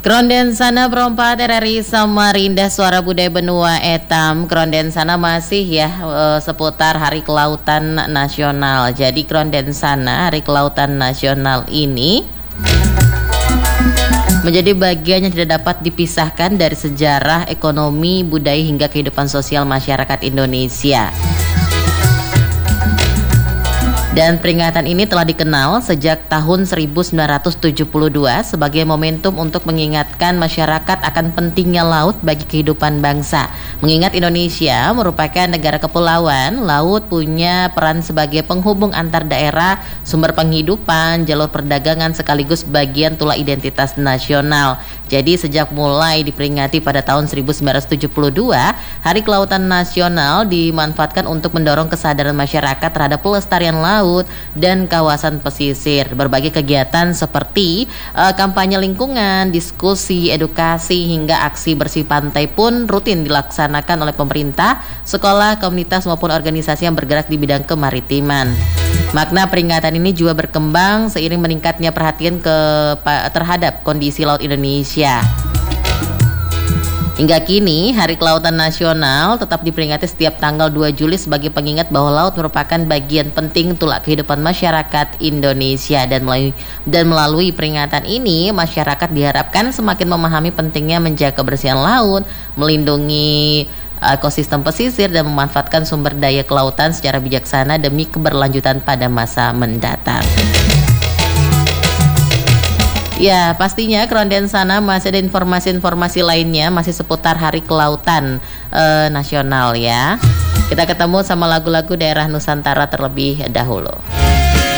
Kronden sana perompat RRI Samarinda Suara Budaya Benua Etam. Kronden sana masih ya seputar Hari Kelautan Nasional. Jadi kronden sana Hari Kelautan Nasional ini menjadi bagian yang tidak dapat dipisahkan dari sejarah, ekonomi, budaya hingga kehidupan sosial masyarakat Indonesia. Dan peringatan ini telah dikenal sejak tahun 1972 sebagai momentum untuk mengingatkan masyarakat akan pentingnya laut bagi kehidupan bangsa. Mengingat Indonesia merupakan negara kepulauan, laut punya peran sebagai penghubung antar daerah, sumber penghidupan, jalur perdagangan sekaligus bagian tulang identitas nasional. Jadi sejak mulai diperingati pada tahun 1972, Hari Kelautan Nasional dimanfaatkan untuk mendorong kesadaran masyarakat terhadap pelestarian laut dan kawasan pesisir. Berbagai kegiatan seperti kampanye lingkungan, diskusi, edukasi hingga aksi bersih pantai pun rutin dilaksanakan oleh pemerintah, sekolah, komunitas maupun organisasi yang bergerak di bidang kemaritiman. Makna peringatan ini juga berkembang seiring meningkatnya perhatian terhadap kondisi laut Indonesia. Hingga kini, Hari Kelautan Nasional tetap diperingati setiap tanggal 2 Juli sebagai pengingat bahwa laut merupakan bagian penting tulak kehidupan masyarakat Indonesia. Dan melalui peringatan ini, masyarakat diharapkan semakin memahami pentingnya menjaga kebersihan laut, melindungi ekosistem pesisir dan memanfaatkan sumber daya kelautan secara bijaksana demi keberlanjutan pada masa mendatang. Ya, pastinya kronden sana masih ada informasi-informasi lainnya masih seputar Hari Kelautan Nasional ya. Kita ketemu sama lagu-lagu daerah Nusantara terlebih dahulu.